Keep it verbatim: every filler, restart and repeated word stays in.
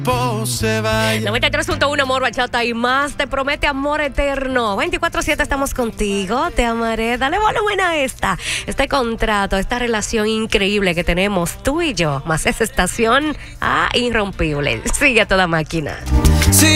noventa y tres punto uno Amor, Bachata y más te promete amor eterno. veinticuatro siete estamos contigo, te amaré. Dale volumen a esta, este contrato, esta relación increíble que tenemos tú y yo, más esa estación ah, irrompible. Sigue a toda máquina.